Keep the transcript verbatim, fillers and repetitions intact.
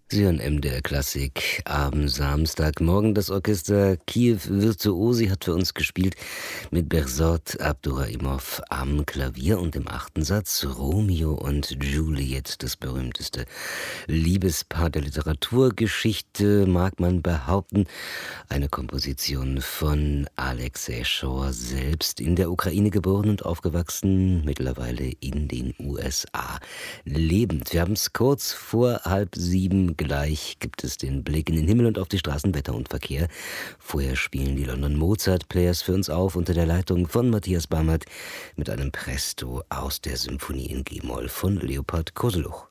Sie hören M D R Klassik am Samstagmorgen. Das Orchester Kiew Virtuosi hat für uns gespielt mit Berzot Abduraimov am Klavier und im achten Satz Romeo und Juliet, das berühmteste Liebespaar der Literaturgeschichte, mag man behaupten. Eine Komposition von Alexei Schor, selbst in der Ukraine geboren und aufgewachsen, mittlerweile in den U S A lebend. Wir haben es kurz vor halb sieben. Gleich gibt es den Blick in den Himmel und auf die Straßen, Wetter und Verkehr. Vorher spielen die London Mozart Players für uns auf unter der Leitung von Matthias Bamert mit einem Presto aus der Symphonie in G-Moll von Leopold Koseluch.